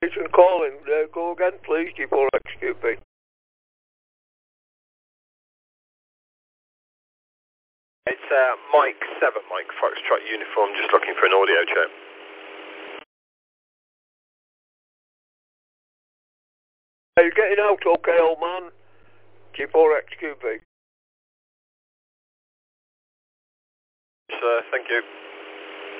Station calling. Go again, please. G4XQB. It's Mike 7, Mike Foxtrot Uniform, just looking for an audio check. Are you getting out okay, old man? G4XQB. Sir, thank you.